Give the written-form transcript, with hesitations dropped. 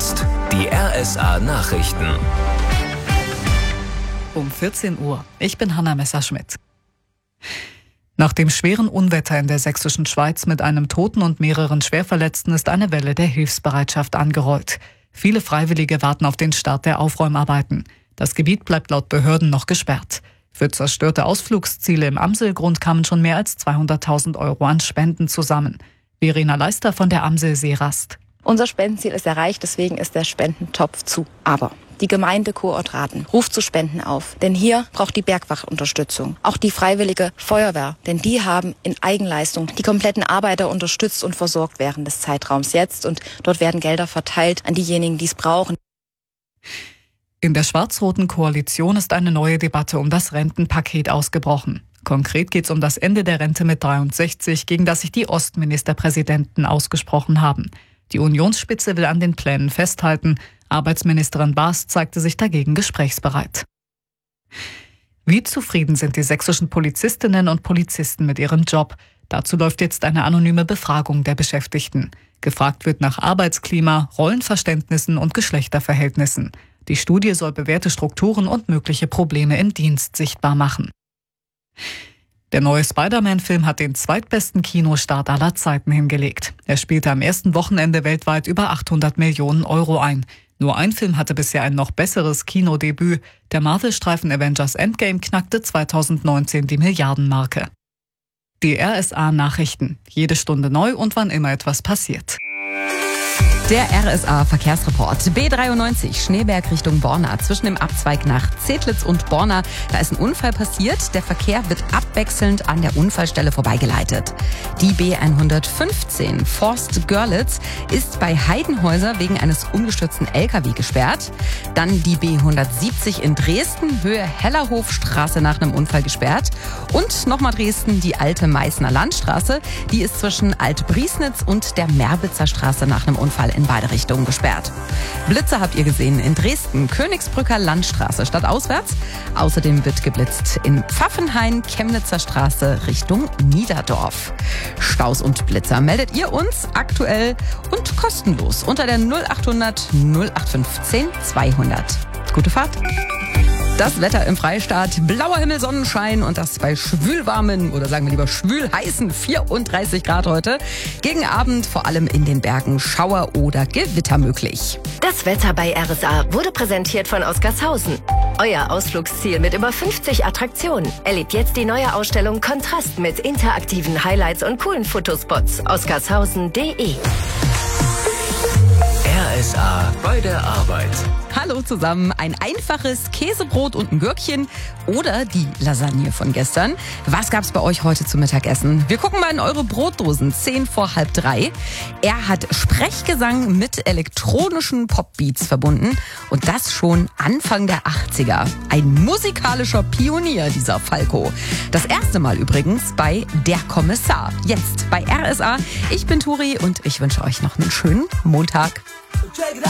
jetzt die RSA Nachrichten. Um 14 Uhr. Ich bin Hanna Messerschmidt. Nach dem schweren Unwetter in der sächsischen Schweiz mit einem Toten und mehreren Schwerverletzten ist eine Welle der Hilfsbereitschaft angerollt. Viele Freiwillige warten auf den Start der Aufräumarbeiten. Das Gebiet bleibt laut Behörden noch gesperrt. Für zerstörte Ausflugsziele im Amselgrund kamen schon mehr als 200.000 Euro an Spenden zusammen. Verena Leister von der Amsel Seerast. Unser Spendenziel ist erreicht, deswegen ist der Spendentopf zu. Aber die Gemeinde Kurortraten ruft zu Spenden auf. Denn hier braucht die Bergwacht Unterstützung. Auch die Freiwillige Feuerwehr. Denn die haben in Eigenleistung die kompletten Arbeiter unterstützt und versorgt während des Zeitraums jetzt. Und dort werden Gelder verteilt an diejenigen, die es brauchen. In der schwarz-roten Koalition ist eine neue Debatte um das Rentenpaket ausgebrochen. Konkret geht es um das Ende der Rente mit 63, gegen das sich die Ostministerpräsidenten ausgesprochen haben. Die Unionsspitze will an den Plänen festhalten. Arbeitsministerin Baas zeigte sich dagegen gesprächsbereit. Wie zufrieden sind die sächsischen Polizistinnen und Polizisten mit ihrem Job? Dazu läuft jetzt eine anonyme Befragung der Beschäftigten. Gefragt wird nach Arbeitsklima, Rollenverständnissen und Geschlechterverhältnissen. Die Studie soll bewährte Strukturen und mögliche Probleme im Dienst sichtbar machen. Der neue Spider-Man-Film hat den zweitbesten Kinostart aller Zeiten hingelegt. Er spielte am ersten Wochenende weltweit über 800 Millionen Euro ein. Nur ein Film hatte bisher ein noch besseres Kinodebüt. Der Marvel-Streifen Avengers Endgame knackte 2019 die Milliardenmarke. Die RSA Nachrichten. Jede Stunde neu und wann immer etwas passiert. Der RSA-Verkehrsreport. B93 Schneeberg Richtung Borna. Zwischen dem Abzweig nach Zedlitz und Borna, da ist ein Unfall passiert. Der Verkehr wird abwechselnd an der Unfallstelle vorbeigeleitet. Die B115 Forst-Görlitz ist bei Heidenhäuser wegen eines umgestürzten LKW gesperrt. Dann die B170 in Dresden, Höhe Hellerhofstraße nach einem Unfall gesperrt. Und nochmal Dresden, die alte Meißner Landstraße. Die ist zwischen Alt-Briesnitz und der Merbitzer Straße nach einem Unfall in beide Richtungen gesperrt. Blitze habt ihr gesehen in Dresden, Königsbrücker Landstraße stadtauswärts. Außerdem wird geblitzt in Pfaffenhain, Chemnitzer Straße Richtung Niederdorf. Staus und Blitzer meldet ihr uns aktuell und kostenlos unter der 0800 0815 200. Gute Fahrt! Das Wetter im Freistaat, blauer Himmel, Sonnenschein und das bei schwülwarmen oder sagen wir lieber schwülheißen 34 Grad heute. Gegen Abend vor allem in den Bergen Schauer oder Gewitter möglich. Das Wetter bei RSA wurde präsentiert von Oscarshausen. Euer Ausflugsziel mit über 50 Attraktionen. Erlebt jetzt die neue Ausstellung Kontrast mit interaktiven Highlights und coolen Fotospots. Oscarshausen.de. RSA bei der Arbeit. Hallo zusammen, ein einfaches Käsebrot und ein Gürkchen oder die Lasagne von gestern. Was gab's bei euch heute zum Mittagessen? Wir gucken mal in eure Brotdosen, 2:10. Er hat Sprechgesang mit elektronischen Popbeats verbunden und das schon Anfang der 80er. Ein musikalischer Pionier, dieser Falco. Das erste Mal übrigens bei Der Kommissar. Jetzt bei RSA. Ich bin Turi und ich wünsche euch noch einen schönen Montag.